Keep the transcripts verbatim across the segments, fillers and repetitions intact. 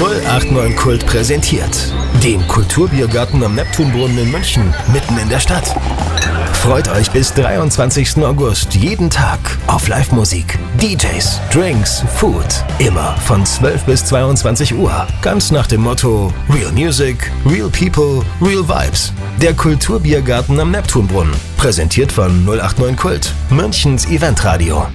null acht neun Kult präsentiert den Kulturbiergarten am Neptunbrunnen in München, mitten in der Stadt. Freut euch bis dreiundzwanzigsten August jeden Tag auf Live-Musik, D Js, Drinks, Food. Immer von zwölf bis zweiundzwanzig Uhr. Ganz nach dem Motto Real Music, Real People, Real Vibes. Der Kulturbiergarten am Neptunbrunnen. Präsentiert von null acht neun Kult, Münchens Eventradio.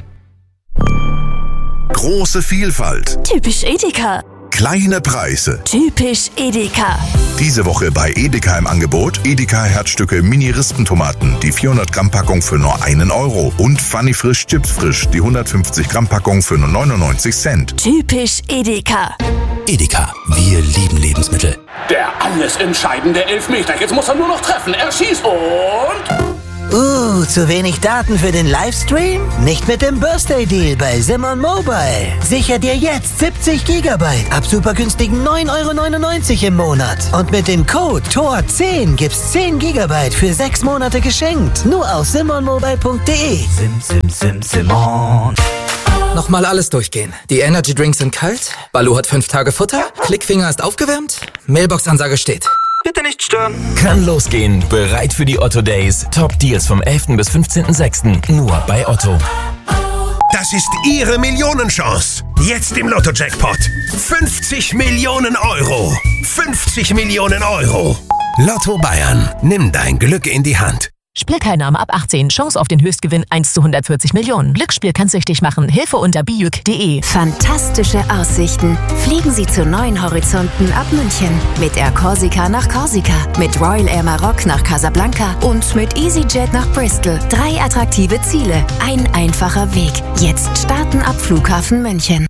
Große Vielfalt. Typisch Edeka. Kleine Preise. Typisch Edeka. Diese Woche bei Edeka im Angebot Edeka Herzstücke Mini-Rispentomaten, die vierhundert Gramm Packung für nur einen Euro und Funny Frisch Chips Frisch, die hundertfünfzig Gramm Packung für nur neunundneunzig Cent. Typisch Edeka. Edeka, wir lieben Lebensmittel. Der alles entscheidende Elfmeter. Jetzt muss er nur noch treffen. Er schießt und... Uh, zu wenig Daten für den Livestream? Nicht mit dem Birthday Deal bei Simon Mobile. Sicher dir jetzt siebzig Gigabyte ab super günstigen neun Euro neunundneunzig im Monat. Und mit dem Code T O R zehn gibt's zehn Gigabyte für sechs Monate geschenkt. Nur auf simon mobile punkt de. Sim, sim, sim, Simon. Nochmal alles durchgehen. Die Energy Drinks sind kalt, Baloo hat fünf Tage Futter, Klickfinger ist aufgewärmt, Mailbox-Ansage steht. Bitte nicht stören. Kann losgehen. Bereit für die Otto Days. Top Deals vom elften bis fünfzehnten sechsten Nur bei Otto. Das ist Ihre Millionenchance. Jetzt im Lotto-Jackpot. fünfzig Millionen Euro. fünfzig Millionen Euro. Lotto Bayern. Nimm dein Glück in die Hand. Spielteilnahme ab achtzehn. Chance auf den Höchstgewinn eins zu hundertvierzig Millionen. Glücksspiel kann süchtig machen. Hilfe unter bijuk punkt de. Fantastische Aussichten. Fliegen Sie zu neuen Horizonten ab München. Mit Air Corsica nach Korsika. Mit Royal Air Maroc nach Casablanca. Und mit EasyJet nach Bristol. Drei attraktive Ziele. Ein einfacher Weg. Jetzt starten ab Flughafen München.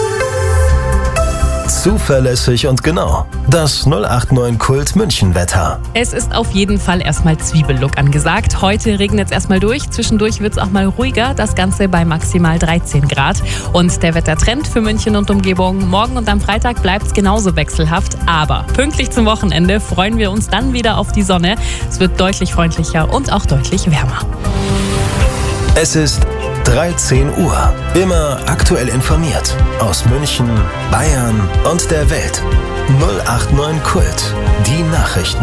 Zuverlässig und genau. Das null acht neun Kult München Wetter. Es ist auf jeden Fall erstmal Zwiebellook angesagt. Heute regnet es erstmal durch. Zwischendurch wird es auch mal ruhiger. Das Ganze bei maximal dreizehn Grad. Und der Wettertrend für München und Umgebung. Morgen und am Freitag bleibt es genauso wechselhaft. Aber pünktlich zum Wochenende freuen wir uns dann wieder auf die Sonne. Es wird deutlich freundlicher und auch deutlich wärmer. Es ist dreizehn Uhr. Immer aktuell informiert. Aus München, Bayern und der Welt. null acht neun Kult. Die Nachrichten.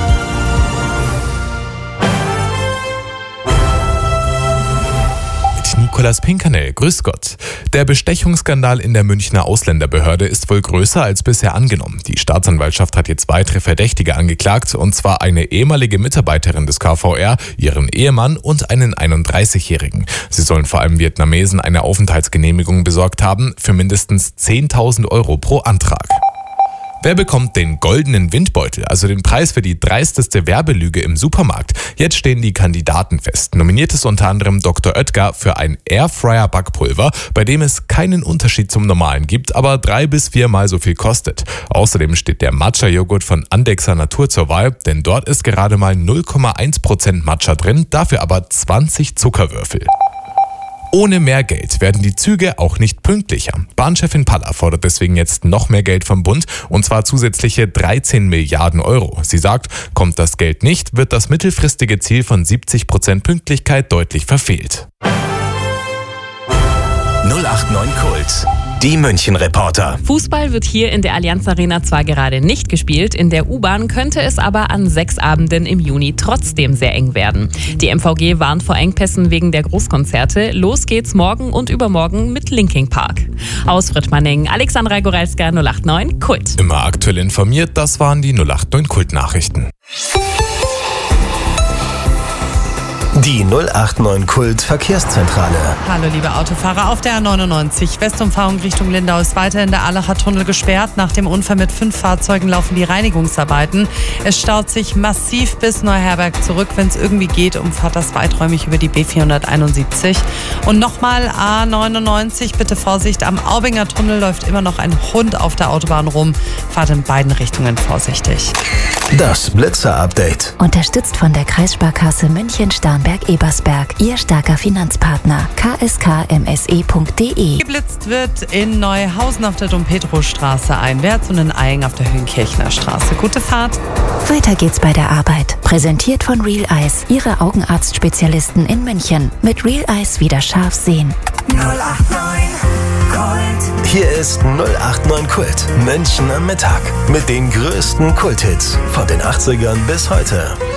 Nicolas Pinkernel, grüß Gott. Der Bestechungsskandal in der Münchner Ausländerbehörde ist wohl größer als bisher angenommen. Die Staatsanwaltschaft hat jetzt weitere Verdächtige angeklagt, und zwar eine ehemalige Mitarbeiterin des K V R, ihren Ehemann und einen einunddreißigjährigen. Sie sollen vor allem Vietnamesen eine Aufenthaltsgenehmigung besorgt haben, für mindestens zehntausend Euro pro Antrag. Wer bekommt den goldenen Windbeutel, also den Preis für die dreisteste Werbelüge im Supermarkt? Jetzt stehen die Kandidaten fest. Nominiert ist unter anderem Doktor Oetker für ein Airfryer-Backpulver, bei dem es keinen Unterschied zum normalen gibt, aber drei bis viermal so viel kostet. Außerdem steht der Matcha-Joghurt von Andexer Natur zur Wahl, denn dort ist gerade mal null Komma eins Prozent Matcha drin, dafür aber zwanzig Zuckerwürfel. Ohne mehr Geld werden die Züge auch nicht pünktlicher. Bahnchefin Palla fordert deswegen jetzt noch mehr Geld vom Bund, und zwar zusätzliche dreizehn Milliarden Euro. Sie sagt, kommt das Geld nicht, wird das mittelfristige Ziel von siebzig Prozent Pünktlichkeit deutlich verfehlt. null acht neun Kult. Die München-Reporter. Fußball wird hier in der Allianz Arena zwar gerade nicht gespielt, in der U-Bahn könnte es aber an sechs Abenden im Juni trotzdem sehr eng werden. Die M V G warnt vor Engpässen wegen der Großkonzerte. Los geht's morgen und übermorgen mit Linkin Park. Aus Fritschmanning, Alexandra Goralska, null acht neun Kult. Immer aktuell informiert, das waren die null acht neun Kult-Nachrichten. Die null acht neun Kult Verkehrszentrale. Hallo liebe Autofahrer, auf der A neunundneunzig Westumfahrung Richtung Lindau ist weiterhin der Allacher Tunnel gesperrt. Nach dem Unfall mit fünf Fahrzeugen laufen die Reinigungsarbeiten. Es staut sich massiv bis Neuherberg zurück. Wenn es irgendwie geht, umfahrt das weiträumig über die B vierhunderteinundsiebzig. Und nochmal A neunundneunzig, bitte Vorsicht, am Aubinger Tunnel läuft immer noch ein Hund auf der Autobahn rum. Fahrt in beiden Richtungen vorsichtig. Das Blitzer-Update. Unterstützt von der Kreissparkasse München-Starnberg-Ebersberg. Ihr starker Finanzpartner. k s k m s e punkt d e. Geblitzt wird in Neuhausen auf der Dom-Pedro-Straße ein Wärts und in Eying auf der Höhenkirchner Straße. Gute Fahrt. Weiter geht's bei der Arbeit. Präsentiert von Real Eyes. Ihre Augenarztspezialisten in München. Mit Real Eyes wieder scharf sehen. null acht neun Hier ist null acht neun Kult, München am Mittag. Mit den größten Kulthits von den achtzigern bis heute.